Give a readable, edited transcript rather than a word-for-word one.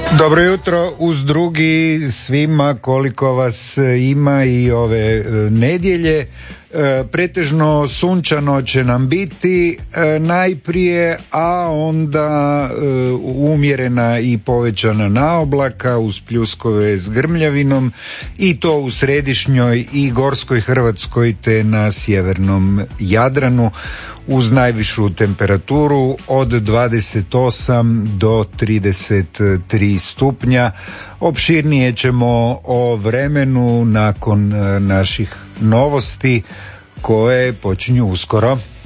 Dobro jutro uz drugi svima koliko vas ima i ove nedjelje. Pretežno sunčano će nam biti najprije, a onda umjerena i povećana naoblaka uz pljuskove s grmljavinom i to u središnjoj i gorskoj Hrvatskoj te na sjevernom Jadranu uz najvišu temperaturu od 28 do 33 stupnja. Opširnije ćemo o vremenu nakon naših novosti koje počinju uskoro.